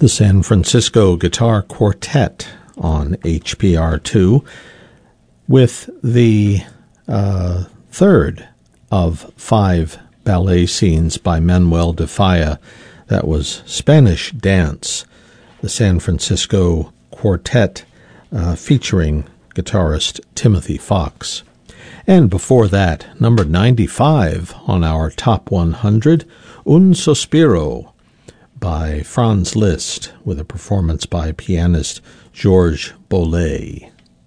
the San Francisco Guitar Quartet on HPR2 with the third of 5 ballet scenes by Manuel de Falla. That was Spanish Dance, the San Francisco Quartet featuring guitarist Timothy Fox. And before that, number 95 on our Top 100, Un Sospiro by Franz Liszt, with a performance by pianist Georges Boulez.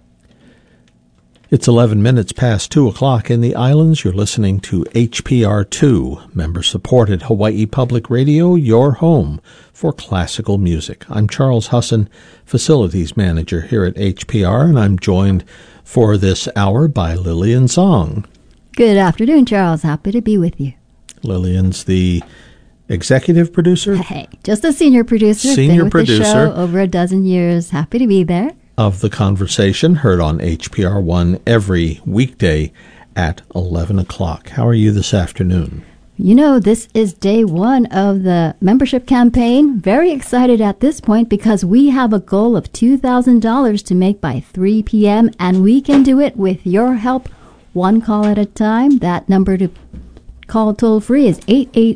It's 11 minutes past 2 o'clock in the islands. You're listening to HPR2, member-supported Hawaii Public Radio, your home for classical music. I'm Charles Husson, Facilities Manager here at HPR, and I'm joined for this hour by Lillian Song. Good afternoon, Charles. Happy to be with you. Lillian's the executive producer? Hey, just a senior producer. Senior been with producer. The show over a dozen years. Happy to be there. Of The Conversation, heard on HPR1 every weekday at 11 o'clock. How are you this afternoon? You know, this is day one of the membership campaign. Very excited at this point because we have a goal of $2,000 to make by 3 p.m. and we can do it with your help, one call at a time. That number to call toll-free is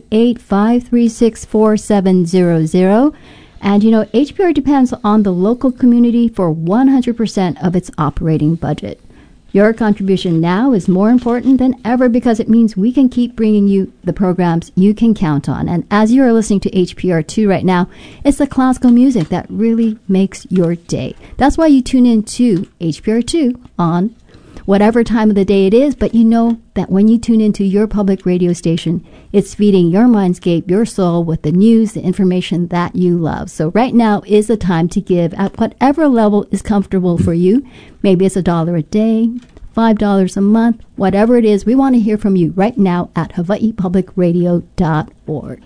888-536-4700. And, you know, HPR depends on the local community for 100% of its operating budget. Your contribution now is more important than ever because it means we can keep bringing you the programs you can count on. And as you are listening to HPR2 right now, it's the classical music that really makes your day. That's why you tune in to HPR2 on whatever time of the day it is, but you know that when you tune into your public radio station, it's feeding your mindscape, your soul with the news, the information that you love. So right now is the time to give at whatever level is comfortable for you. Maybe it's $1 a day, $5 a month, whatever it is. We want to hear from you right now at hawaiipublicradio.org.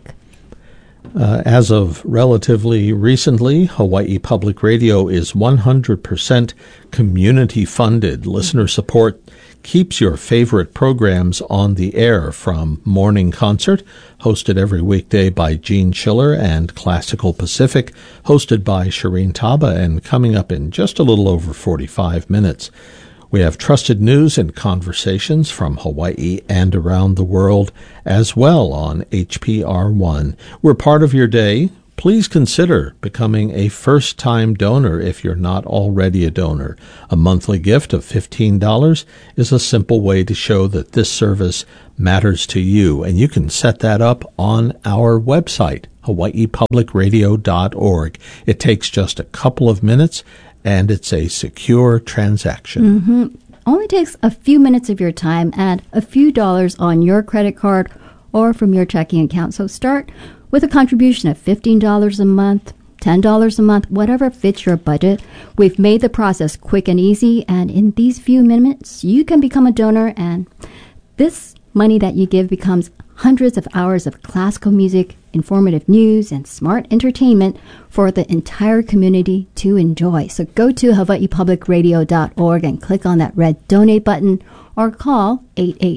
As of relatively recently, Hawaii Public Radio is 100% community-funded. Listener support keeps your favorite programs on the air, from Morning Concert, hosted every weekday by Gene Schiller, and Classical Pacific, hosted by Shireen Taba, and coming up in just a little over 45 minutes. We have trusted news and conversations from Hawaii and around the world as well on HPR1. We're part of your day. Please consider becoming a first-time donor if you're not already a donor. A monthly gift of $15 is a simple way to show that this service matters to you, and you can set that up on our website, hawaiipublicradio.org. It takes just a couple of minutes, and it's a secure transaction. Mm-hmm. Only takes a few minutes of your time and a few dollars on your credit card or from your checking account. So start with a contribution of $15 a month, $10 a month, whatever fits your budget. We've made the process quick and easy, and in these few minutes, you can become a donor, and this money that you give becomes hundreds of hours of classical music, informative news, and smart entertainment for the entire community to enjoy. So go to hawaiipublicradio.org and click on that red donate button or call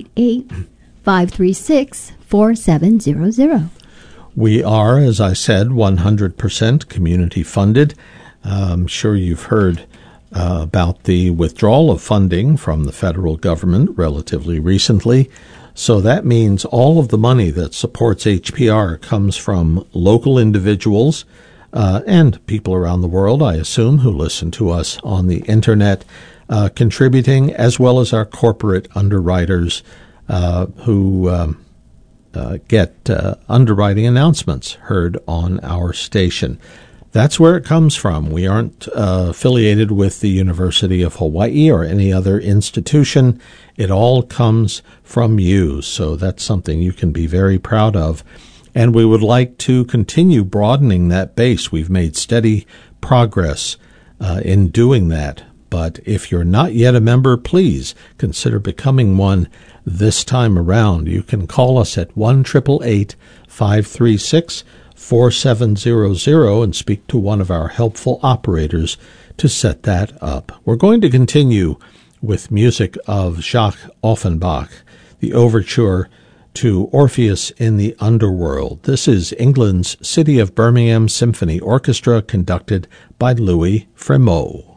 888-536-4700. We are, as I said, 100% community funded. I'm sure you've heard about the withdrawal of funding from the federal government relatively recently. So that means all of the money that supports HPR comes from local individuals and people around the world, I assume, who listen to us on the Internet, contributing, as well as our corporate underwriters who get underwriting announcements heard on our station. That's where it comes from. We aren't affiliated with the University of Hawaii or any other institution. It all comes from you, so that's something you can be very proud of. And we would like to continue broadening that base. We've made steady progress in doing that. But if you're not yet a member, please consider becoming one this time around. You can call us at 1-888-536-4700 and speak to one of our helpful operators to set that up. We're going to continue with music of Jacques Offenbach, the overture to Orpheus in the Underworld. This is England's City of Birmingham Symphony Orchestra, conducted by Louis Fremeau.